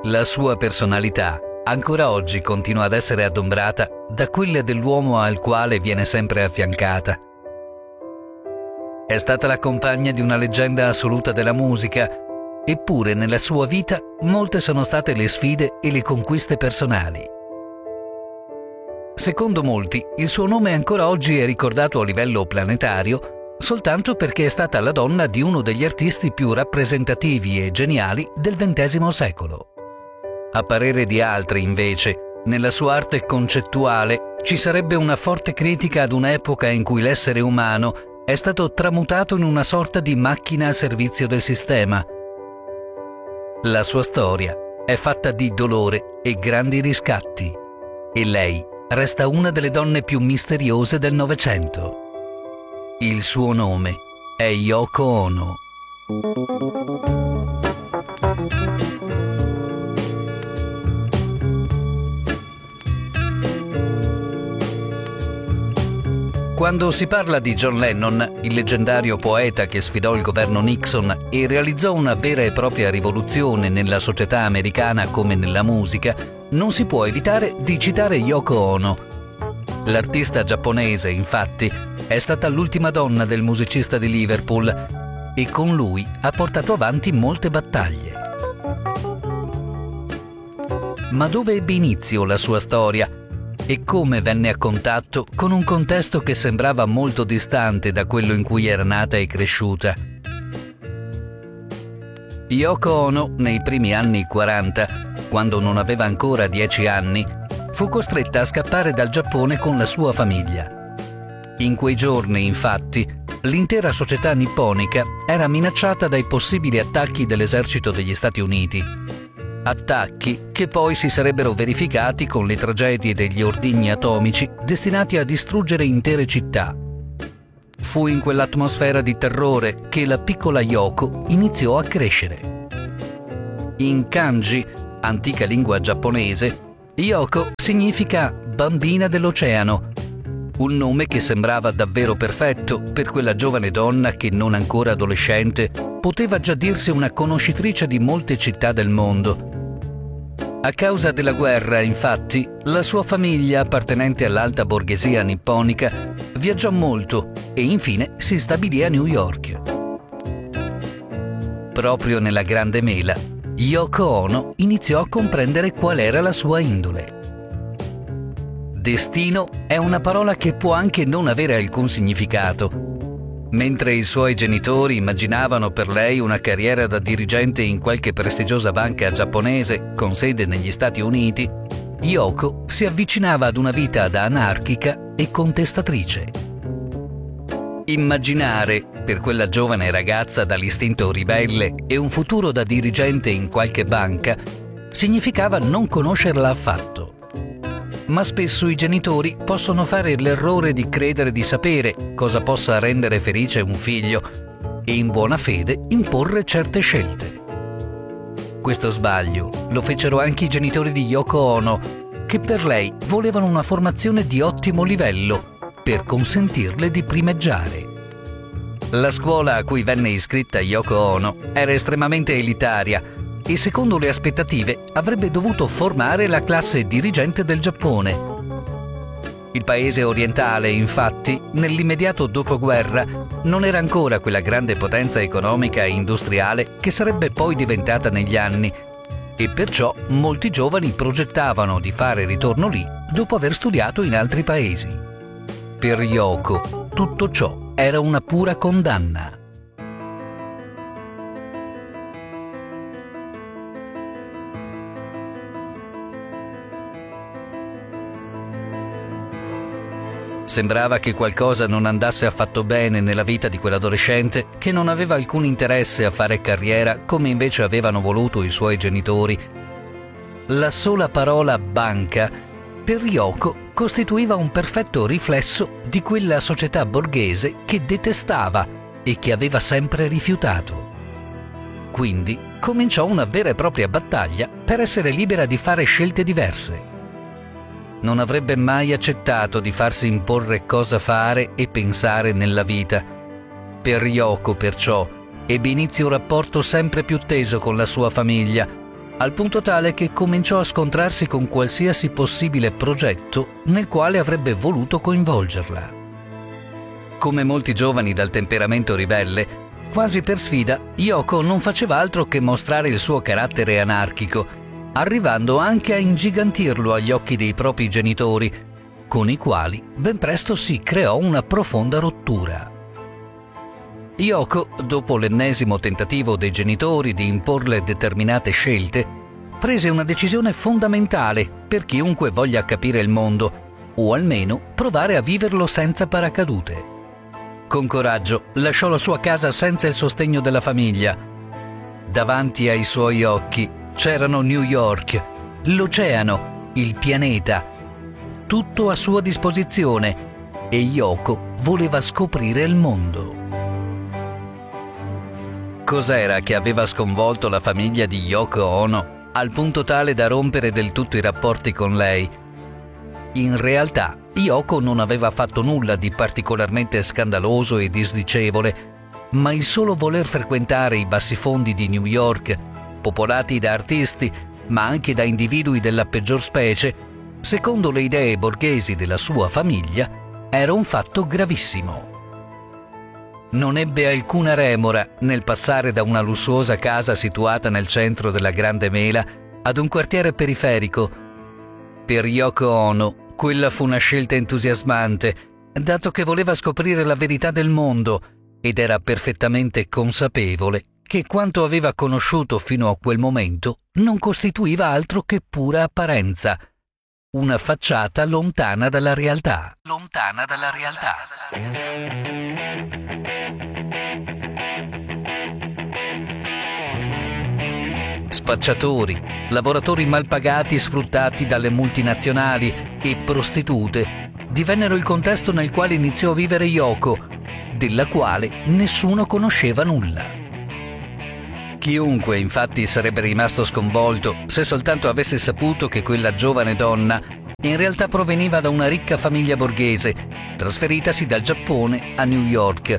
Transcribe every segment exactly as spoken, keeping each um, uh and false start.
La sua personalità ancora oggi continua ad essere adombrata da quella dell'uomo al quale viene sempre affiancata. È stata la compagna di una leggenda assoluta della musica, eppure nella sua vita molte sono state le sfide e le conquiste personali. Secondo molti, il suo nome ancora oggi è ricordato a livello planetario soltanto perché è stata la donna di uno degli artisti più rappresentativi e geniali del ventesimo secolo. A parere di altri, invece, nella sua arte concettuale ci sarebbe una forte critica ad un'epoca in cui l'essere umano è stato tramutato in una sorta di macchina a servizio del sistema. La sua storia è fatta di dolore e grandi riscatti, e lei resta una delle donne più misteriose del Novecento. Il suo nome è Yoko Ono. Quando si parla di John Lennon, il leggendario poeta che sfidò il governo Nixon e realizzò una vera e propria rivoluzione nella società americana come nella musica, non si può evitare di citare Yoko Ono. L'artista giapponese, infatti, è stata l'ultima donna del musicista di Liverpool e con lui ha portato avanti molte battaglie. Ma dove ebbe inizio la sua storia? E come venne a contatto con un contesto che sembrava molto distante da quello in cui era nata e cresciuta. Yoko Ono, nei primi anni quaranta, quando non aveva ancora dieci anni, fu costretta a scappare dal Giappone con la sua famiglia. In quei giorni, infatti, l'intera società nipponica era minacciata dai possibili attacchi dell'esercito degli Stati Uniti. Attacchi che poi si sarebbero verificati con le tragedie degli ordigni atomici destinati a distruggere intere città. Fu in quell'atmosfera di terrore che la piccola Yoko iniziò a crescere. In kanji, antica lingua giapponese, Yoko significa bambina dell'oceano, un nome che sembrava davvero perfetto per quella giovane donna che, non ancora adolescente, poteva già dirsi una conoscitrice di molte città del mondo. A causa della guerra, infatti, la sua famiglia, appartenente all'alta borghesia nipponica, viaggiò molto e infine si stabilì a New York. Proprio nella Grande Mela, Yoko Ono iniziò a comprendere qual era la sua indole. Destino è una parola che può anche non avere alcun significato. Mentre i suoi genitori immaginavano per lei una carriera da dirigente in qualche prestigiosa banca giapponese con sede negli Stati Uniti, Yoko si avvicinava ad una vita da anarchica e contestatrice. Immaginare, per quella giovane ragazza dall'istinto ribelle e un futuro da dirigente in qualche banca, significava non conoscerla affatto. Ma spesso i genitori possono fare l'errore di credere di sapere cosa possa rendere felice un figlio e in buona fede imporre certe scelte. Questo sbaglio lo fecero anche i genitori di Yoko Ono, che per lei volevano una formazione di ottimo livello per consentirle di primeggiare. La scuola a cui venne iscritta Yoko Ono era estremamente elitaria e secondo le aspettative avrebbe dovuto formare la classe dirigente del Giappone. Il paese orientale, infatti, nell'immediato dopoguerra non era ancora quella grande potenza economica e industriale che sarebbe poi diventata negli anni, e perciò molti giovani progettavano di fare ritorno lì dopo aver studiato in altri paesi. Per Yoko tutto ciò era una pura condanna. Sembrava che qualcosa non andasse affatto bene nella vita di quell'adolescente che non aveva alcun interesse a fare carriera come invece avevano voluto i suoi genitori. La sola parola banca per Yoko costituiva un perfetto riflesso di quella società borghese che detestava e che aveva sempre rifiutato. Quindi cominciò una vera e propria battaglia per essere libera di fare scelte diverse. Non avrebbe mai accettato di farsi imporre cosa fare e pensare nella vita. Per Yoko, perciò, ebbe inizio un rapporto sempre più teso con la sua famiglia, al punto tale che cominciò a scontrarsi con qualsiasi possibile progetto nel quale avrebbe voluto coinvolgerla. Come molti giovani dal temperamento ribelle, quasi per sfida, Yoko non faceva altro che mostrare il suo carattere anarchico, arrivando anche a ingigantirlo agli occhi dei propri genitori, con i quali ben presto si creò una profonda rottura. Yoko, dopo l'ennesimo tentativo dei genitori di imporle determinate scelte, prese una decisione fondamentale per chiunque voglia capire il mondo, o almeno provare a viverlo senza paracadute. Con coraggio lasciò la sua casa senza il sostegno della famiglia. Davanti ai suoi occhi c'erano New York, l'oceano, il pianeta, tutto a sua disposizione, e Yoko voleva scoprire il mondo. Cos'era che aveva sconvolto la famiglia di Yoko Ono al punto tale da rompere del tutto i rapporti con lei? In realtà, Yoko non aveva fatto nulla di particolarmente scandaloso e disdicevole, ma il solo voler frequentare i bassifondi di New York, popolati da artisti, ma anche da individui della peggior specie, secondo le idee borghesi della sua famiglia, era un fatto gravissimo. Non ebbe alcuna remora nel passare da una lussuosa casa situata nel centro della Grande Mela ad un quartiere periferico. Per Yoko Ono, quella fu una scelta entusiasmante, dato che voleva scoprire la verità del mondo ed era perfettamente consapevole che quanto aveva conosciuto fino a quel momento non costituiva altro che pura apparenza, una facciata lontana dalla realtà. Lontana dalla realtà. Spacciatori, lavoratori mal pagati sfruttati dalle multinazionali e prostitute divennero il contesto nel quale iniziò a vivere Yoko, della quale nessuno conosceva nulla. Chiunque infatti sarebbe rimasto sconvolto se soltanto avesse saputo che quella giovane donna in realtà proveniva da una ricca famiglia borghese, trasferitasi dal Giappone a New York.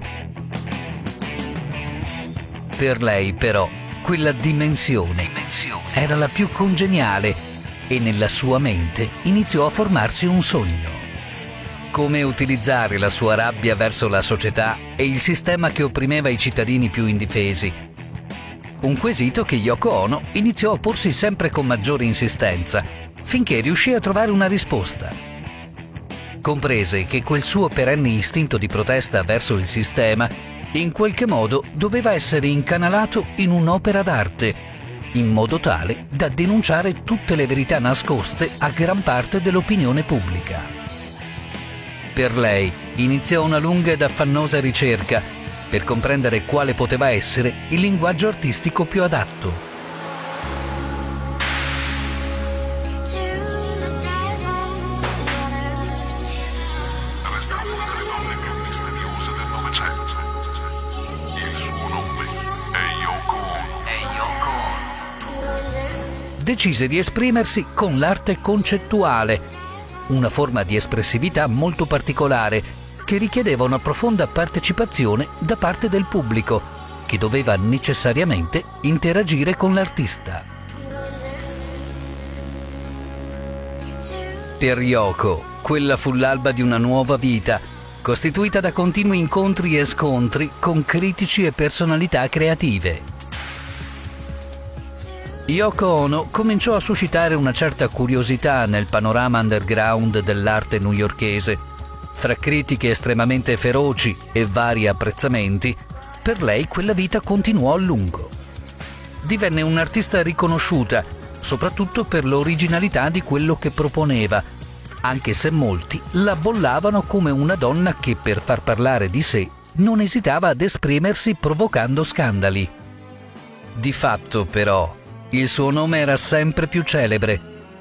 Per lei, però, quella dimensione, dimensione era la più congeniale e nella sua mente iniziò a formarsi un sogno. Come utilizzare la sua rabbia verso la società e il sistema che opprimeva i cittadini più indifesi. Un quesito che Yoko Ono iniziò a porsi sempre con maggiore insistenza, finché riuscì a trovare una risposta. Comprese che quel suo perenne istinto di protesta verso il sistema in qualche modo doveva essere incanalato in un'opera d'arte, in modo tale da denunciare tutte le verità nascoste a gran parte dell'opinione pubblica. Per lei iniziò una lunga ed affannosa ricerca per comprendere quale poteva essere il linguaggio artistico più adatto. Decise di esprimersi con l'arte concettuale, una forma di espressività molto particolare che richiedeva una profonda partecipazione da parte del pubblico, che doveva necessariamente interagire con l'artista. Per Yoko, quella fu l'alba di una nuova vita, costituita da continui incontri e scontri con critici e personalità creative. Yoko Ono cominciò a suscitare una certa curiosità nel panorama underground dell'arte newyorkese. Fra critiche estremamente feroci e vari apprezzamenti, per lei quella vita continuò a lungo. Divenne un'artista riconosciuta, soprattutto per l'originalità di quello che proponeva, anche se molti la bollavano come una donna che per far parlare di sé non esitava ad esprimersi provocando scandali. Di fatto, però, il suo nome era sempre più celebre.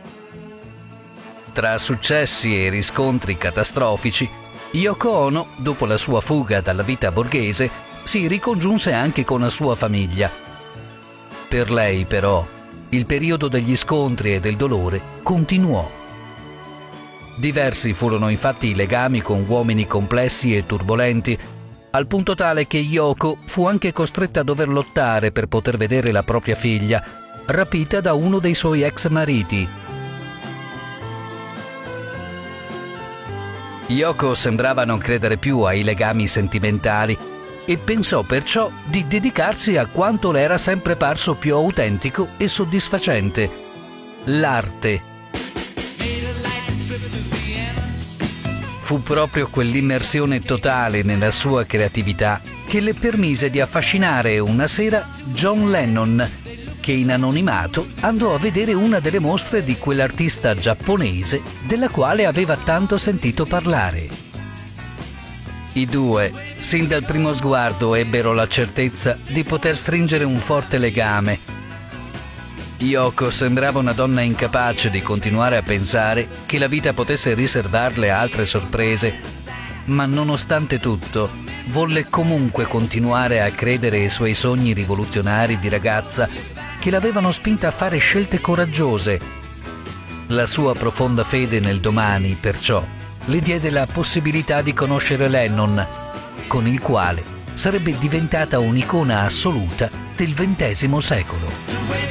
Tra successi e riscontri catastrofici, Yoko Ono, dopo la sua fuga dalla vita borghese, si ricongiunse anche con la sua famiglia. Per lei, però, il periodo degli scontri e del dolore continuò. Diversi furono infatti i legami con uomini complessi e turbolenti, al punto tale che Yoko fu anche costretta a dover lottare per poter vedere la propria figlia, rapita da uno dei suoi ex mariti. Yoko sembrava non credere più ai legami sentimentali e pensò perciò di dedicarsi a quanto le era sempre parso più autentico e soddisfacente: l'arte. Fu proprio quell'immersione totale nella sua creatività che le permise di affascinare una sera John Lennon, che in anonimato andò a vedere una delle mostre di quell'artista giapponese della quale aveva tanto sentito parlare. I due, sin dal primo sguardo, ebbero la certezza di poter stringere un forte legame. Yoko sembrava una donna incapace di continuare a pensare che la vita potesse riservarle altre sorprese, ma nonostante tutto volle comunque continuare a credere ai suoi sogni rivoluzionari di ragazza che l'avevano spinta a fare scelte coraggiose. La sua profonda fede nel domani, perciò, le diede la possibilità di conoscere Lennon, con il quale sarebbe diventata un'icona assoluta del ventesimo secolo.